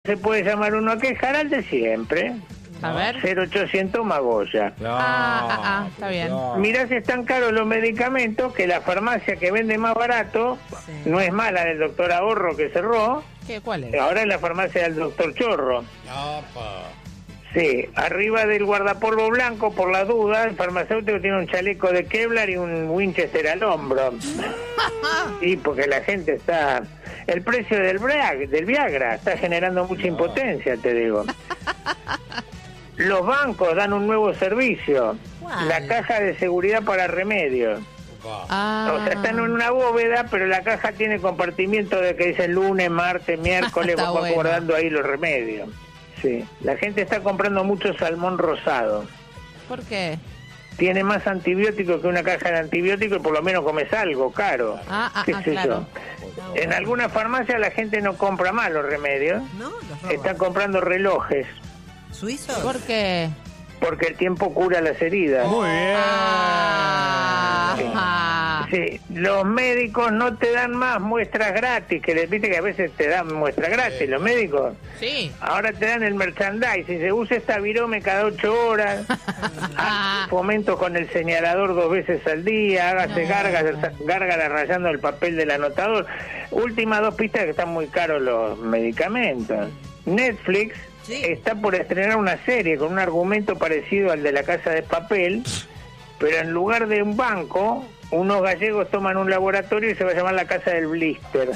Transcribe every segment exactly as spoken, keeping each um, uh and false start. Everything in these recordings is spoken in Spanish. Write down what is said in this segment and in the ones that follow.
se puede llamar uno a quejar al de siempre. A ver. cero ochocientos Magoya. No, ah, ah, ah, está bien. No. Mirá si están caros los medicamentos, que la farmacia que vende más barato, sí. no es mala del doctor Ahorro que cerró. ¿Qué? ¿Cuál es? Ahora es la farmacia del doctor Chorro. Opa. Sí, arriba del guardapolvo blanco, por las dudas, el farmacéutico tiene un chaleco de Kevlar y un Winchester al hombro. Sí, porque la gente está... El precio del, Bra... del Viagra está generando mucha impotencia, te digo. Los bancos dan un nuevo servicio, wow. la caja de seguridad para remedios. Ah. O sea, están en una bóveda, pero la caja tiene compartimiento de que dicen lunes, martes, miércoles, vos vas bueno. guardando ahí los remedios. Sí, la gente está comprando mucho salmón rosado. ¿Por qué? Tiene más antibióticos que una caja de antibióticos y por lo menos comes algo caro. Ah, ah, ¿Qué ah sé claro. yo? En algunas farmacias la gente no compra más los remedios. No, los Están comprando relojes. ¿Suizos? ¿Por qué? Porque el tiempo cura las heridas. Muy bien. Ah, sí. sí, los médicos no te dan más muestras gratis, que les viste que a veces te dan muestras gratis, los médicos. Sí. Ahora te dan el merchandising, se usa esta virome cada ocho horas, fomento con el señalador dos veces al día, hágase gárgaras, gárgaras rayando el papel del anotador. Últimas dos pistas que están muy caros los medicamentos. Netflix sí. está por estrenar una serie con un argumento parecido al de La Casa de Papel, pero en lugar de un banco, unos gallegos toman un laboratorio y se va a llamar La Casa del Blister.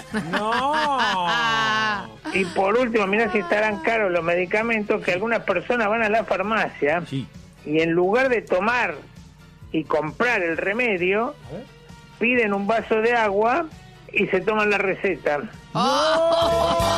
¡No! Y por último, mirá si estarán caros los medicamentos, que algunas personas van a la farmacia sí. y en lugar de tomar y comprar el remedio, piden un vaso de agua y se toman la receta. ¡Oh!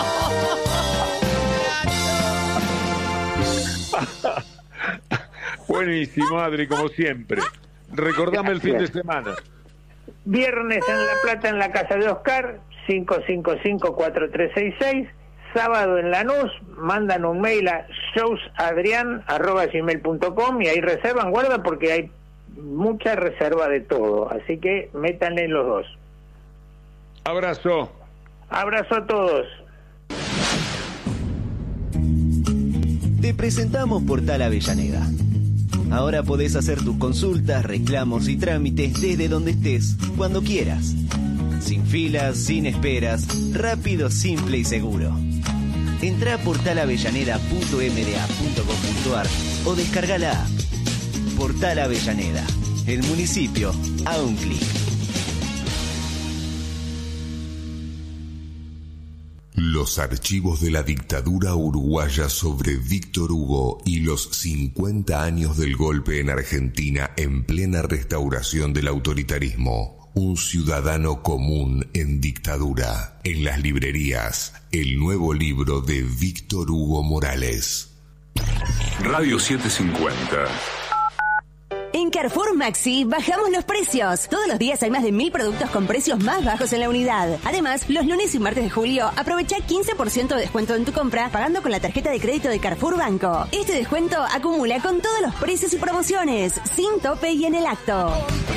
Buenísimo, Adri, como siempre. Recordame el fin de semana. Viernes en La Plata, en la casa de Oscar, cinco cinco cinco, cuatro tres seis seis. Sábado en Lanús, mandan un mail a showsadrian arroba gmail punto com y ahí reservan, guarda porque hay mucha reserva de todo, así que métanle los dos. Abrazo. Abrazo a todos. Te presentamos Portal Avellaneda. Ahora podés hacer tus consultas, reclamos y trámites desde donde estés, cuando quieras. Sin filas, sin esperas, rápido, simple y seguro. Entrá a portal avellaneda punto m d a punto com punto a r o descarga la app. Portal Avellaneda, el municipio a un clic. Los archivos de la dictadura uruguaya sobre Víctor Hugo y los cincuenta años del golpe en Argentina en plena restauración del autoritarismo. Un ciudadano común en dictadura. En las librerías, el nuevo libro de Víctor Hugo Morales. Radio setecientos cincuenta. En Carrefour Maxi bajamos los precios. Todos los días hay más de mil productos con precios más bajos en la unidad. Además, los lunes y martes de julio aprovecha quince por ciento de descuento en tu compra pagando con la tarjeta de crédito de Carrefour Banco. Este descuento acumula con todos los precios y promociones, sin tope y en el acto.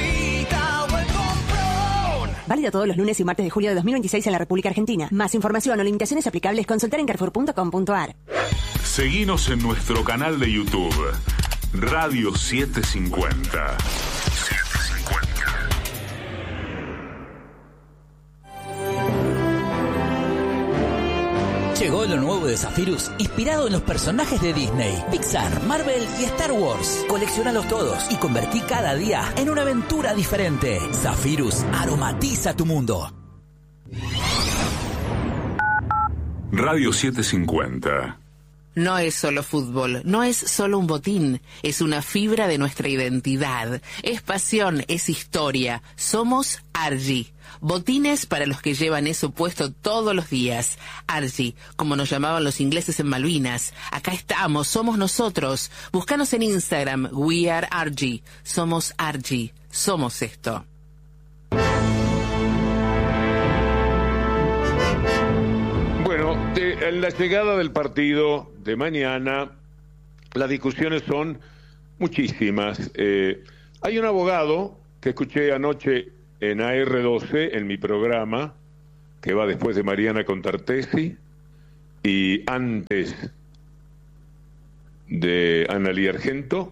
Válido todos los lunes y martes de julio de dos mil veintiséis en la República Argentina. Más información o limitaciones aplicables consultar en carrefour punto com punto a r. Seguinos en nuestro canal de YouTube. Radio setecientos cincuenta. setecientos cincuenta. Llegó lo nuevo de Zephyrus, inspirado en los personajes de Disney, Pixar, Marvel y Star Wars. Coleccionalos todos y convertí cada día en una aventura diferente. Zephyrus aromatiza tu mundo. Radio setecientos cincuenta. No es solo fútbol, no es solo un botín, es una fibra de nuestra identidad, es pasión, es historia. Somos Argy, botines para los que llevan eso puesto todos los días. Argy, como nos llamaban los ingleses en Malvinas. Acá estamos, somos nosotros. Búscanos en Instagram, We Are Argy. Somos Argy, somos esto. De la llegada del partido de mañana, las discusiones son muchísimas. Eh, hay un abogado que escuché anoche en A R doce, en mi programa, que va después de Mariana Contartesi, y antes de Analía Argento.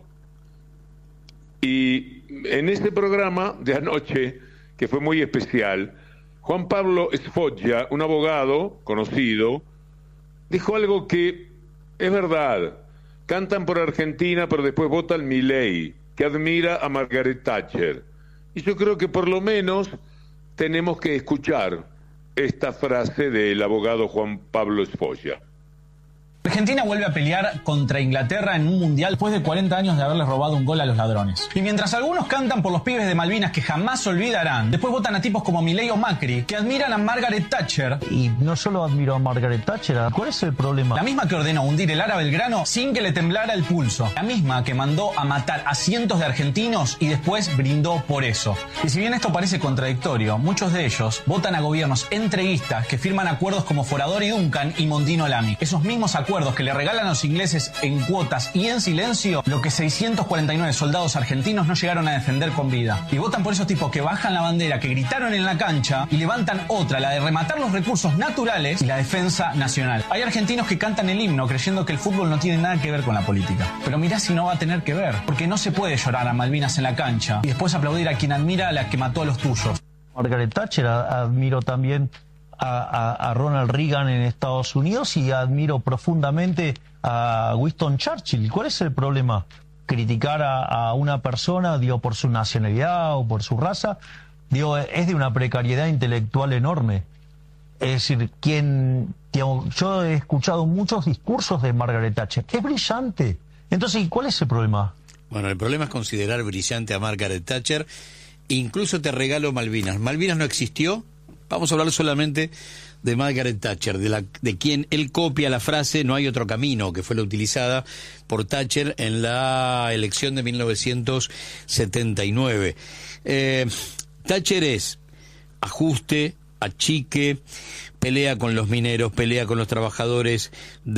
Y en ese programa de anoche, que fue muy especial, Juan Pablo Sfoggia, un abogado conocido, dijo algo que es verdad. Cantan por Argentina, pero después votan Milei, que admira a Margaret Thatcher. Y yo creo que por lo menos tenemos que escuchar esta frase del abogado Juan Pablo Sfoggia. Argentina vuelve a pelear contra Inglaterra en un mundial después de cuarenta años de haberles robado un gol a los ladrones. Y mientras algunos cantan por los pibes de Malvinas que jamás olvidarán, después votan a tipos como Milei o Macri, que admiran a Margaret Thatcher. Y no solo admiro a Margaret Thatcher, ¿cuál es el problema? La misma que ordenó hundir el Ara Belgrano sin que le temblara el pulso. La misma que mandó a matar a cientos de argentinos y después brindó por eso. Y si bien esto parece contradictorio, muchos de ellos votan a gobiernos entreguistas que firman acuerdos como Forador y Duncan y Mondino Lamy. Esos mismos acuerdos que le regalan a los ingleses en cuotas y en silencio lo que seiscientos cuarenta y nueve soldados argentinos no llegaron a defender con vida. Y votan por esos tipos que bajan la bandera, que gritaron en la cancha y levantan otra, la de rematar los recursos naturales y la defensa nacional. Hay argentinos que cantan el himno creyendo que el fútbol no tiene nada que ver con la política. Pero mirá si no va a tener que ver, porque no se puede llorar a Malvinas en la cancha y después aplaudir a quien admira a la que mató a los tuyos. Margaret Thatcher, admiro también A, a, a Ronald Reagan en Estados Unidos y admiro profundamente a Winston Churchill. ¿Cuál es el problema? Criticar a, a una persona, digo, por su nacionalidad o por su raza, digo, es de una precariedad intelectual enorme. Es decir, quien, digamos, yo he escuchado muchos discursos de Margaret Thatcher. Es brillante. Entonces, ¿cuál es el problema? Bueno, el problema es considerar brillante a Margaret Thatcher. Incluso te regalo Malvinas. Malvinas no existió. Vamos a hablar solamente de Margaret Thatcher, de, la, de quien él copia la frase "no hay otro camino", que fue la utilizada por Thatcher en la elección de mil novecientos setenta y nueve. Eh, Thatcher es ajuste, achique, pelea con los mineros, pelea con los trabajadores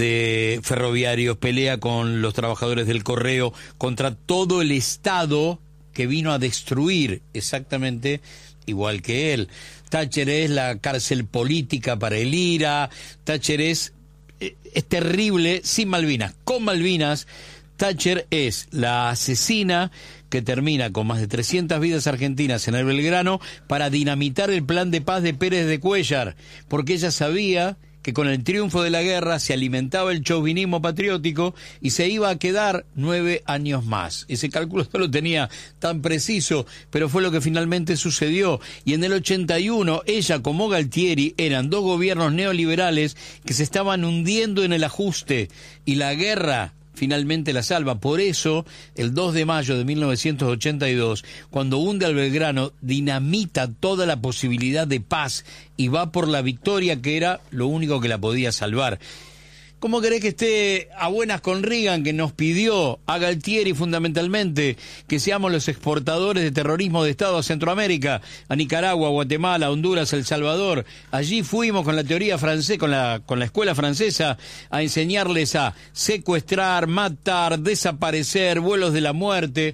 de ferroviarios, pelea con los trabajadores del correo, contra todo el Estado que vino a destruir exactamente igual que él. Thatcher es la cárcel política para el IRA. Thatcher es, es terrible sin Malvinas. Con Malvinas, Thatcher es la asesina que termina con más de trescientas vidas argentinas en el Belgrano para dinamitar el plan de paz de Pérez de Cuéllar, porque ella sabía que con el triunfo de la guerra se alimentaba el chauvinismo patriótico y se iba a quedar nueve años más. Ese cálculo no lo tenía tan preciso, pero fue lo que finalmente sucedió. Y en el ochenta y uno, ella como Galtieri eran dos gobiernos neoliberales que se estaban hundiendo en el ajuste, y la guerra finalmente la salva. Por eso, el dos de mayo de mil novecientos ochenta y dos, cuando hunde al Belgrano, dinamita toda la posibilidad de paz y va por la victoria, que era lo único que la podía salvar. ¿Cómo querés que esté a buenas con Reagan, que nos pidió a Galtieri fundamentalmente que seamos los exportadores de terrorismo de Estado a Centroamérica, a Nicaragua, Guatemala, Honduras, El Salvador? Allí fuimos con la teoría francesa, con la, con la escuela francesa, a enseñarles a secuestrar, matar, desaparecer, vuelos de la muerte,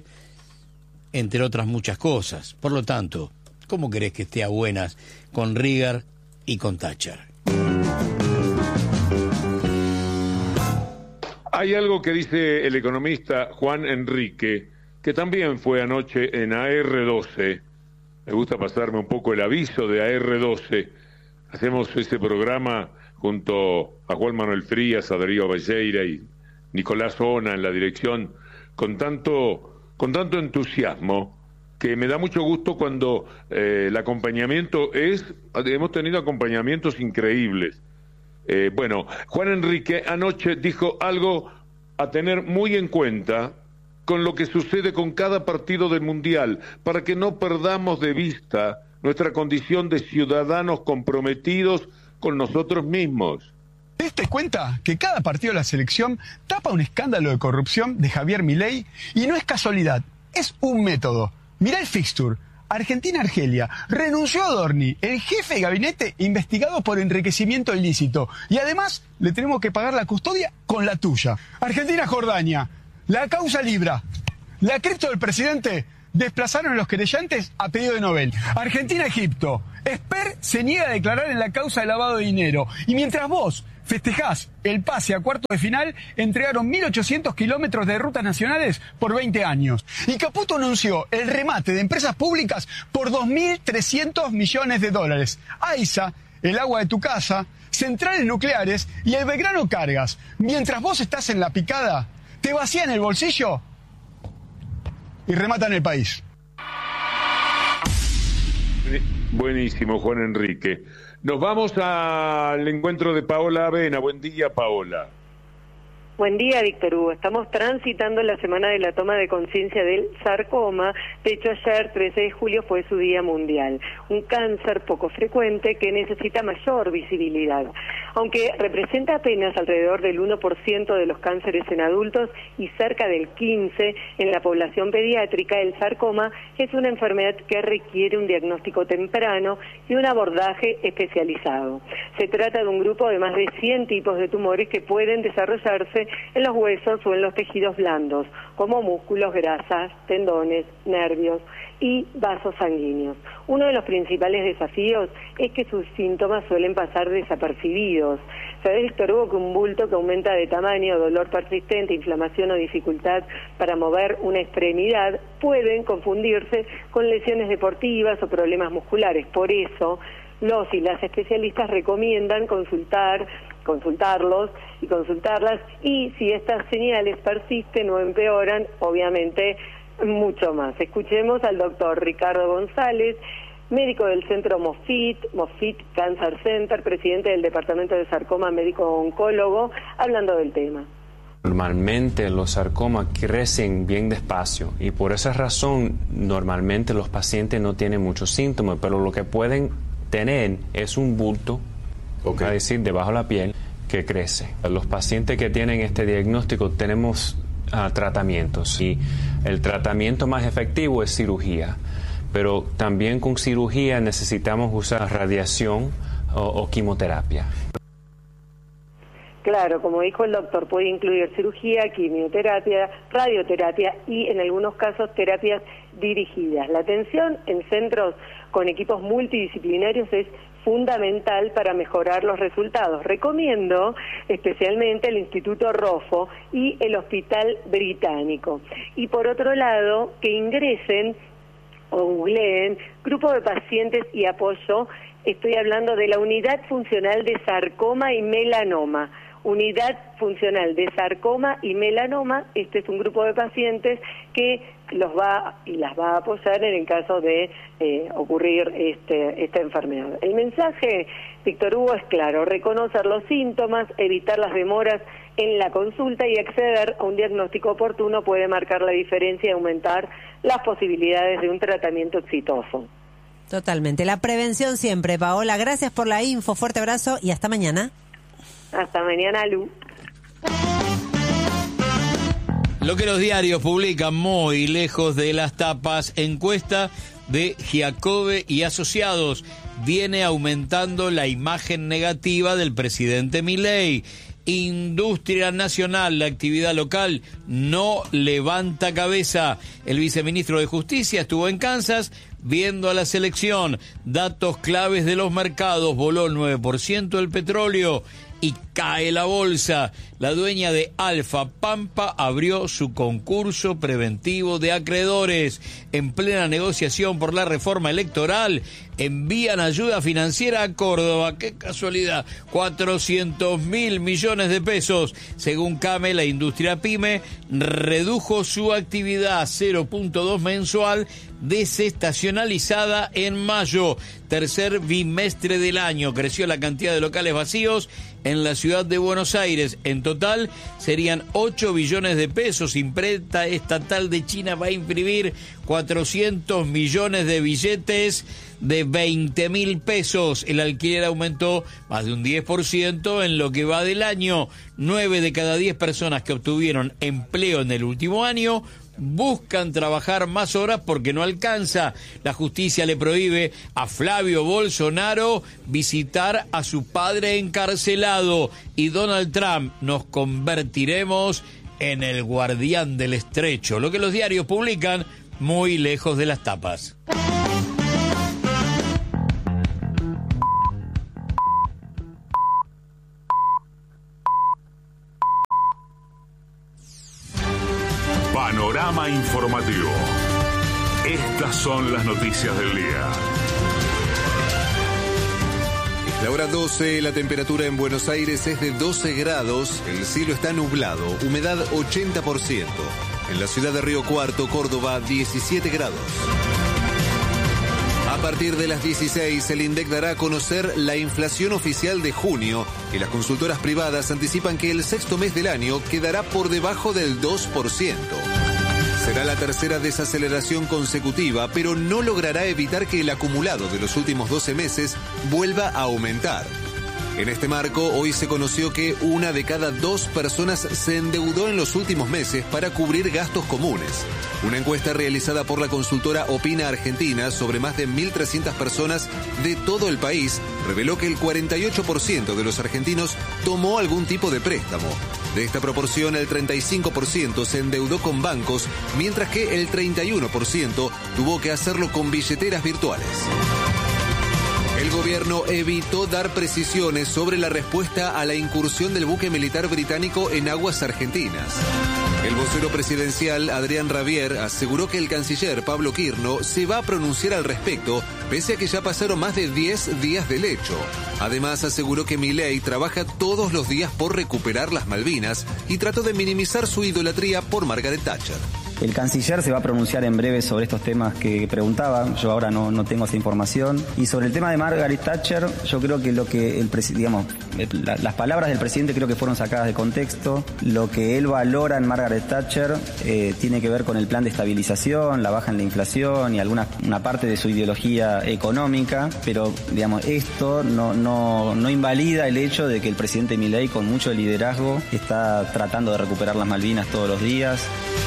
entre otras muchas cosas. Por lo tanto, ¿cómo querés que esté a buenas con Reagan y con Thatcher? Hay algo que dice el economista Juan Enrique, que también fue anoche en A R doce. Me gusta pasarme un poco el aviso de A R doce. Hacemos ese programa junto a Juan Manuel Frías, a Darío Valleira y Nicolás Ona en la dirección, con tanto, con tanto entusiasmo, que me da mucho gusto cuando eh, el acompañamiento es... Hemos tenido acompañamientos increíbles. Eh, bueno, Juan Enrique anoche dijo algo a tener muy en cuenta con lo que sucede con cada partido del Mundial, para que no perdamos de vista nuestra condición de ciudadanos comprometidos con nosotros mismos. ¿Te diste cuenta que cada partido de la selección tapa un escándalo de corrupción de Javier Milei? Y no es casualidad, es un método. Mirá el fixture. Argentina-Argelia. Renunció a Dorni, el jefe de gabinete investigado por enriquecimiento ilícito. Y además le tenemos que pagar la custodia con la tuya. Argentina-Jordania. La causa Libra. La cripto del presidente. Desplazaron a los querellantes a pedido de Nobel. Argentina-Egipto. Esper se niega a declarar en la causa de lavado de dinero. Y mientras vos festejás el pase a cuartos de final, entregaron mil ochocientos kilómetros de rutas nacionales por veinte años. Y Caputo anunció el remate de empresas públicas por dos mil trescientos millones de dólares. AISA, el agua de tu casa, centrales nucleares y el Belgrano Cargas. Mientras vos estás en la picada, te vacían el bolsillo y rematan el país. Buenísimo, Juan Enrique. Nos vamos al encuentro de Paola Avena. Buen día, Paola. Buen día, Víctor Hugo. Estamos transitando la semana de la toma de conciencia del sarcoma. De hecho, ayer, trece de julio, fue su día mundial. Un cáncer poco frecuente que necesita mayor visibilidad. Aunque representa apenas alrededor del uno por ciento de los cánceres en adultos y cerca del quince por ciento en la población pediátrica, el sarcoma es una enfermedad que requiere un diagnóstico temprano y un abordaje especializado. Se trata de un grupo de más de cien tipos de tumores que pueden desarrollarse en los huesos o en los tejidos blandos, como músculos, grasas, tendones, nervios y vasos sanguíneos. Uno de los principales desafíos es que sus síntomas suelen pasar desapercibidos. ¿Sabés, Víctor Hugo, que un bulto que aumenta de tamaño, dolor persistente, inflamación o dificultad para mover una extremidad pueden confundirse con lesiones deportivas o problemas musculares? Por eso, los y las especialistas recomiendan consultar consultarlos y consultarlas, y si estas señales persisten o empeoran, obviamente mucho más. Escuchemos al doctor Ricardo González, médico del centro Moffitt, Moffitt Cancer Center, presidente del departamento de sarcoma, médico oncólogo, hablando del tema. Normalmente los sarcomas crecen bien despacio y por esa razón normalmente los pacientes no tienen muchos síntomas, pero lo que pueden tener es un bulto, okay, es decir, debajo de la piel, que crece. Los pacientes que tienen este diagnóstico tenemos uh, tratamientos y el tratamiento más efectivo es cirugía, pero también con cirugía necesitamos usar radiación o, o quimioterapia. Claro, como dijo el doctor, puede incluir cirugía, quimioterapia, radioterapia y en algunos casos terapias dirigidas. La atención en centros con equipos multidisciplinarios es fundamental para mejorar los resultados. Recomiendo especialmente el Instituto Rofo y el Hospital Británico. Y por otro lado, que ingresen o googleen grupo de pacientes y apoyo. Estoy hablando de la Unidad Funcional de Sarcoma y Melanoma. Unidad Funcional de Sarcoma y Melanoma. Este es un grupo de pacientes que los va y las va a apoyar en el caso de eh, ocurrir este, esta enfermedad. El mensaje, Víctor Hugo, es claro: reconocer los síntomas, evitar las demoras en la consulta y acceder a un diagnóstico oportuno puede marcar la diferencia y aumentar las posibilidades de un tratamiento exitoso. Totalmente. La prevención siempre, Paola. Gracias por la info. Fuerte abrazo y hasta mañana. Hasta mañana, Lu. Lo que los diarios publican muy lejos de las tapas, encuesta de Giacobbe y Asociados. Viene aumentando la imagen negativa del presidente Milei. Industria nacional, la actividad local no levanta cabeza. El viceministro de Justicia estuvo en Kansas viendo a la selección. Datos claves de los mercados: voló el nueve por ciento el petróleo y cae la bolsa. La dueña de Alfa Pampa abrió su concurso preventivo de acreedores. En plena negociación por la reforma electoral, envían ayuda financiera a Córdoba. ¡Qué casualidad! cuatrocientos mil millones de pesos. Según Came, la industria pyme redujo su actividad a cero punto dos mensual, desestacionalizada en mayo. Tercer bimestre del año creció la cantidad de locales vacíos en la ciudad de Buenos Aires. En total serían ocho billones de pesos. Imprenta estatal de China va a imprimir cuatrocientos millones de billetes de veinte mil pesos. El alquiler aumentó más de un diez por ciento en lo que va del año. Nueve de cada diez personas que obtuvieron empleo en el último año buscan trabajar más horas porque no alcanza. La justicia le prohíbe a Flavio Bolsonaro visitar a su padre encarcelado. Y Donald Trump: nos convertiremos en el guardián del estrecho. Lo que los diarios publican muy lejos de las tapas. Panorama informativo. Estas son las noticias del día. La hora doce, la temperatura en Buenos Aires es de doce grados, el cielo está nublado, humedad ochenta por ciento. En la ciudad de Río Cuarto, Córdoba, diecisiete grados. A partir de las dieciséis, el INDEC dará a conocer la inflación oficial de junio y las consultoras privadas anticipan que el sexto mes del año quedará por debajo del dos por ciento. Será la tercera desaceleración consecutiva, pero no logrará evitar que el acumulado de los últimos doce meses vuelva a aumentar. En este marco, hoy se conoció que una de cada dos personas se endeudó en los últimos meses para cubrir gastos comunes. Una encuesta realizada por la consultora Opina Argentina sobre más de mil trescientas personas de todo el país reveló que el cuarenta y ocho por ciento de los argentinos tomó algún tipo de préstamo. De esta proporción, el treinta y cinco por ciento se endeudó con bancos, mientras que el treinta y uno por ciento tuvo que hacerlo con billeteras virtuales. El gobierno evitó dar precisiones sobre la respuesta a la incursión del buque militar británico en aguas argentinas. El vocero presidencial, Adrián Rabier, aseguró que el canciller Pablo Quirno se va a pronunciar al respecto, pese a que ya pasaron más de diez días del hecho. Además, aseguró que Milei trabaja todos los días por recuperar las Malvinas y trató de minimizar su idolatría por Margaret Thatcher. El canciller se va a pronunciar en breve sobre estos temas que preguntaba, yo ahora no, no tengo esa información. Y sobre el tema de Margaret Thatcher, yo creo que lo que el digamos, la, las palabras del presidente creo que fueron sacadas de contexto. Lo que él valora en Margaret Thatcher eh, tiene que ver con el plan de estabilización, la baja en la inflación y alguna una parte de su ideología económica, pero digamos esto no, no, no invalida el hecho de que el presidente Milei, con mucho liderazgo, está tratando de recuperar las Malvinas todos los días.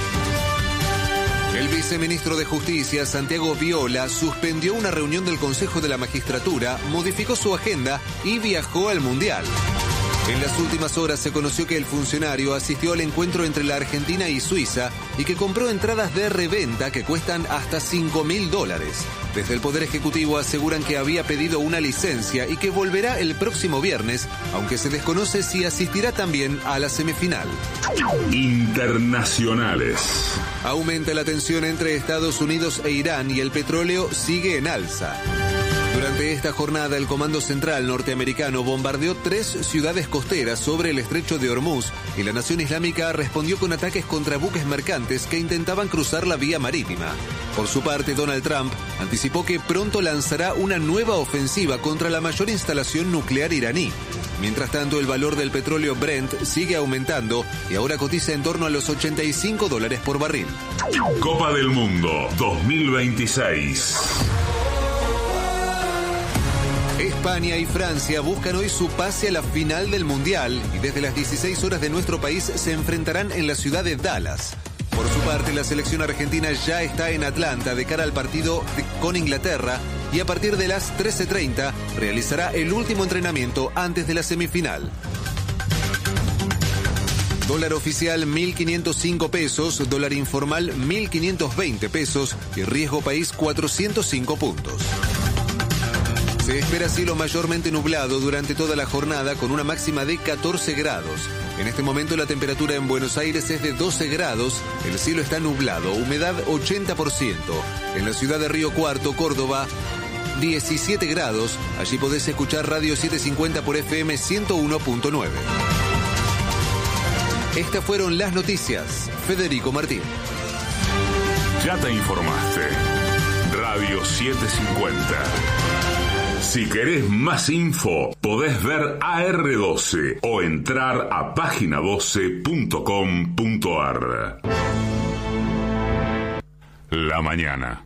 El viceministro de Justicia, Santiago Viola, suspendió una reunión del Consejo de la Magistratura, modificó su agenda y viajó al Mundial. En las últimas horas se conoció que el funcionario asistió al encuentro entre la Argentina y Suiza y que compró entradas de reventa que cuestan hasta cinco mil dólares. Desde el Poder Ejecutivo aseguran que había pedido una licencia y que volverá el próximo viernes, aunque se desconoce si asistirá también a la semifinal. Internacionales. Aumenta la tensión entre Estados Unidos e Irán y el petróleo sigue en alza. Durante esta jornada, el Comando Central norteamericano bombardeó tres ciudades costeras sobre el estrecho de Hormuz y la Nación Islámica respondió con ataques contra buques mercantes que intentaban cruzar la vía marítima. Por su parte, Donald Trump anticipó que pronto lanzará una nueva ofensiva contra la mayor instalación nuclear iraní. Mientras tanto, el valor del petróleo Brent sigue aumentando y ahora cotiza en torno a los ochenta y cinco dólares por barril. Copa del Mundo dos mil veintiséis. España y Francia buscan hoy su pase a la final del Mundial y desde las dieciséis horas de nuestro país se enfrentarán en la ciudad de Dallas. Por su parte, la selección argentina ya está en Atlanta de cara al partido de, con Inglaterra y a partir de las trece treinta realizará el último entrenamiento antes de la semifinal. Dólar oficial mil quinientos cinco pesos, dólar informal mil quinientos veinte pesos y riesgo país cuatrocientos cinco puntos. Se espera cielo mayormente nublado durante toda la jornada con una máxima de catorce grados. En este momento la temperatura en Buenos Aires es de doce grados, el cielo está nublado, humedad ochenta por ciento. En la ciudad de Río Cuarto, Córdoba, diecisiete grados. Allí podés escuchar Radio setecientos cincuenta por F M ciento uno punto nueve. Estas fueron las noticias. Federico Martín. Ya te informaste. Radio setecientos cincuenta. Si querés más info, podés ver A R doce o entrar a página doce punto com punto a r. La mañana.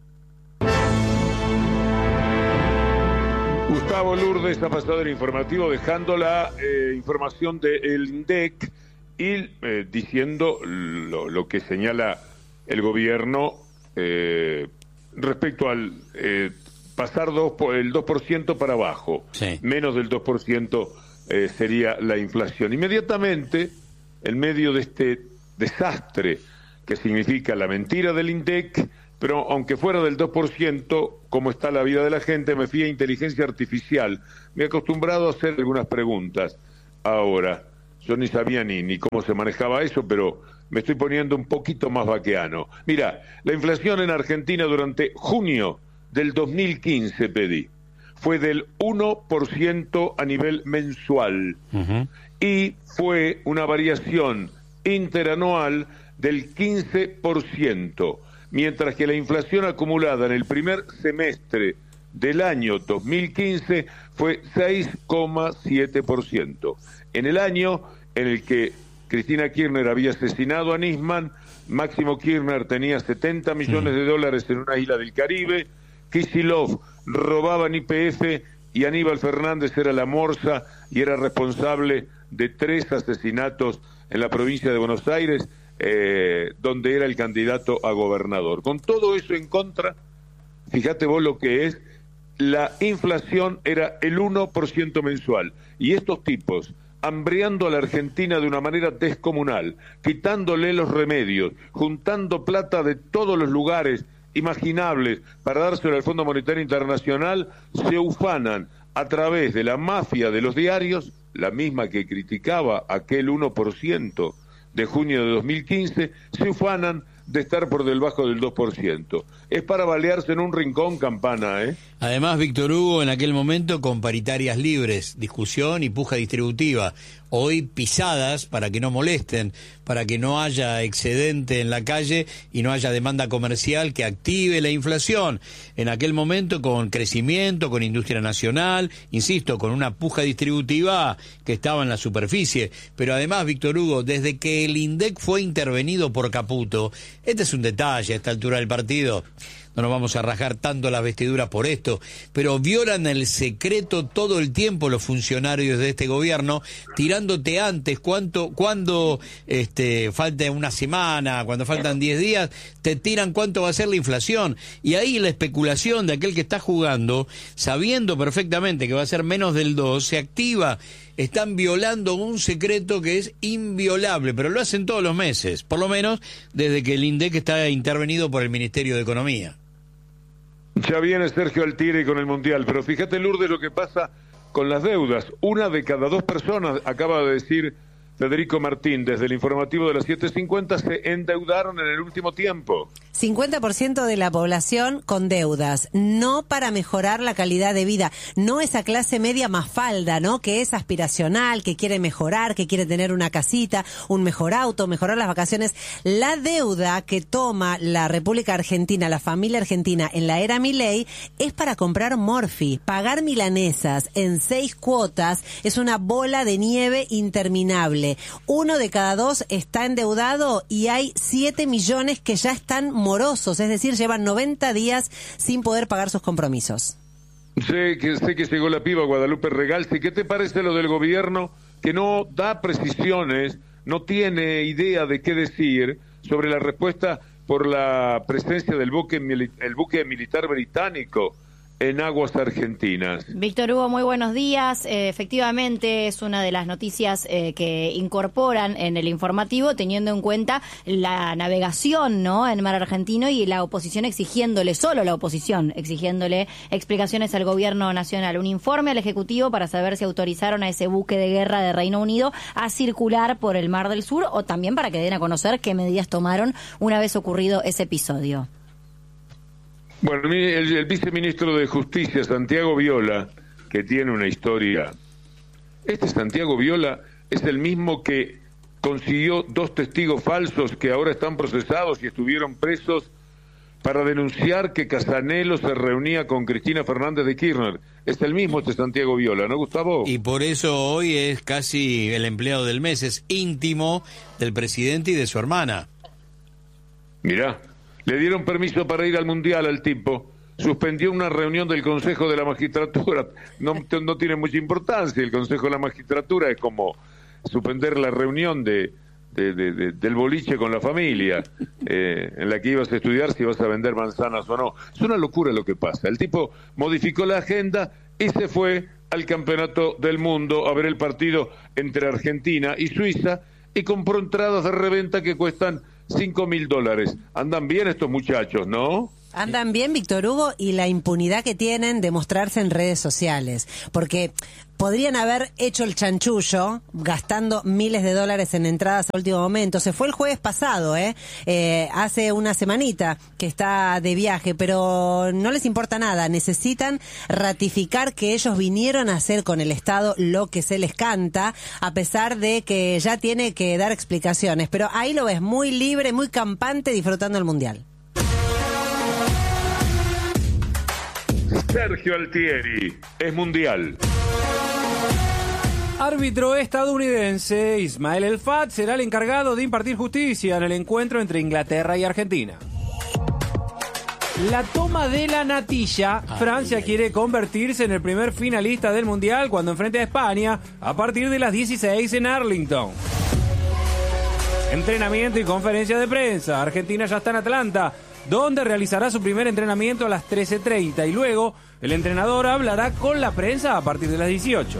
Gustavo Lourdes ha pasado el informativo dejando la eh, información del INDEC y eh, diciendo lo, lo que señala el gobierno eh, respecto al... Eh, pasar dos, el dos por ciento para abajo, sí. Menos del dos por ciento eh, sería la inflación. Inmediatamente, en medio de este desastre que significa la mentira del INDEC, pero aunque fuera del dos por ciento, como está la vida de la gente, me fui a inteligencia artificial. Me he acostumbrado a hacer algunas preguntas. Ahora, yo ni sabía ni, ni cómo se manejaba eso, pero me estoy poniendo un poquito más vaqueano. Mira, la inflación en Argentina durante junio del dos mil quince, pedí, fue del uno por ciento a nivel mensual. Uh-huh. Y fue una variación interanual del quince por ciento, mientras que la inflación acumulada en el primer semestre del año dos mil quince fue seis coma siete por ciento. En el año en el que Cristina Kirchner había asesinado a Nisman, Máximo Kirchner tenía setenta millones de dólares en una isla del Caribe, Kicillof robaba en Y P F y Aníbal Fernández era la morsa y era responsable de tres asesinatos en la provincia de Buenos Aires, eh, donde era el candidato a gobernador. Con todo eso en contra, fíjate vos lo que es, la inflación era el uno por ciento mensual. Y estos tipos, hambreando a la Argentina de una manera descomunal, quitándole los remedios, juntando plata de todos los lugares imaginables para dárselo al Fondo Monetario Internacional, se ufanan a través de la mafia de los diarios, la misma que criticaba aquel uno por ciento de junio de dos mil quince, se ufanan de estar por debajo del dos por ciento. Es para balearse en un rincón, Campana, ¿eh? Además, Víctor Hugo, en aquel momento con paritarias libres, discusión y puja distributiva. Hoy pisadas para que no molesten, para que no haya excedente en la calle y no haya demanda comercial que active la inflación. En aquel momento con crecimiento, con industria nacional, insisto, con una puja distributiva que estaba en la superficie. Pero además, Víctor Hugo, desde que el INDEC fue intervenido por Caputo, este es un detalle a esta altura del partido, no nos vamos a rajar tanto las vestiduras por esto, pero violan el secreto todo el tiempo los funcionarios de este gobierno, tirándote antes, cuánto, cuando este, falta una semana, cuando faltan diez días, te tiran cuánto va a ser la inflación. Y ahí la especulación de aquel que está jugando, sabiendo perfectamente que va a ser menos del dos, se activa. Están violando un secreto que es inviolable, pero lo hacen todos los meses, por lo menos desde que el INDEC está intervenido por el Ministerio de Economía. Ya viene Sergio Altieri con el Mundial, pero fíjate, Lourdes, lo que pasa con las deudas. Una de cada dos personas, acaba de decir Federico Martín, desde el informativo de las siete cincuenta, se endeudaron en el último tiempo. cincuenta por ciento de la población con deudas, no para mejorar la calidad de vida, no esa clase media mafalda, ¿no? Que es aspiracional, que quiere mejorar, que quiere tener una casita, un mejor auto, mejorar las vacaciones. La deuda que toma la República Argentina, la familia argentina en la era Milei, es para comprar Morphy. Pagar milanesas en seis cuotas es una bola de nieve interminable. Uno de cada dos está endeudado y hay siete millones que ya están morosos, es decir, llevan noventa días sin poder pagar sus compromisos. Sé que, sé que llegó la piba Guadalupe Regalsi. ¿Qué te parece lo del gobierno que no da precisiones, no tiene idea de qué decir sobre la respuesta por la presencia del buque, el buque militar británico en aguas argentinas? Víctor Hugo, muy buenos días. Eh, efectivamente, es una de las noticias eh, que incorporan en el informativo, teniendo en cuenta la navegación, ¿no?, en mar argentino y la oposición exigiéndole, solo la oposición, exigiéndole explicaciones al gobierno nacional. Un informe al Ejecutivo para saber si autorizaron a ese buque de guerra de Reino Unido a circular por el Mar del Sur, o también para que den a conocer qué medidas tomaron una vez ocurrido ese episodio. Bueno, el, el viceministro de Justicia, Santiago Viola, que tiene una historia. Este Santiago Viola es el mismo que consiguió dos testigos falsos que ahora están procesados y estuvieron presos para denunciar que Casanelo se reunía con Cristina Fernández de Kirchner. Es el mismo este Santiago Viola, ¿no, Gustavo? Y por eso hoy es casi el empleado del mes, es íntimo del presidente y de su hermana. Mirá. Le dieron permiso para ir al Mundial al tipo, suspendió una reunión del Consejo de la Magistratura, no, no tiene mucha importancia, el Consejo de la Magistratura es como suspender la reunión de, de, de, de del boliche con la familia, eh, en la que ibas a estudiar si vas a vender manzanas o no. Es una locura lo que pasa, el tipo modificó la agenda y se fue al Campeonato del Mundo a ver el partido entre Argentina y Suiza y compró entradas de reventa que cuestan cinco mil dólares. Andan bien estos muchachos, ¿no? Andan bien, Víctor Hugo, y la impunidad que tienen de mostrarse en redes sociales. Porque podrían haber hecho el chanchullo gastando miles de dólares en entradas a último momento. Se fue el jueves pasado, ¿eh? eh hace una semanita que está de viaje, pero no les importa nada. Necesitan ratificar que ellos vinieron a hacer con el Estado lo que se les canta, a pesar de que ya tiene que dar explicaciones. Pero ahí lo ves muy libre, muy campante, disfrutando el Mundial. Sergio Altieri, es mundial. Árbitro estadounidense Ismael El Fat será el encargado de impartir justicia en el encuentro entre Inglaterra y Argentina. La toma de la natilla. Francia quiere convertirse en el primer finalista del Mundial cuando enfrente a España a partir de las dieciséis en Arlington. Entrenamiento y conferencia de prensa. Argentina ya está en Atlanta, donde realizará su primer entrenamiento a las trece treinta y luego el entrenador hablará con la prensa a partir de las dieciocho.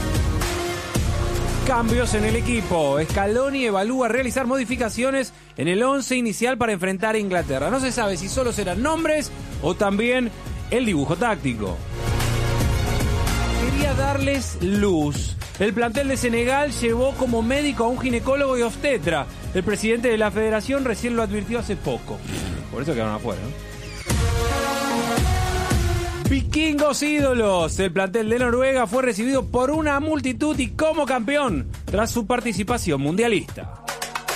Cambios en el equipo. Scaloni evalúa realizar modificaciones en el once inicial para enfrentar a Inglaterra. No se sabe si solo serán nombres o también el dibujo táctico. Quería darles luz. El plantel de Senegal llevó como médico a un ginecólogo y obstetra. El presidente de la federación recién lo advirtió hace poco. Por eso quedaron afuera, ¿no? Vikingos ídolos. El plantel de Noruega fue recibido por una multitud y como campeón tras su participación mundialista.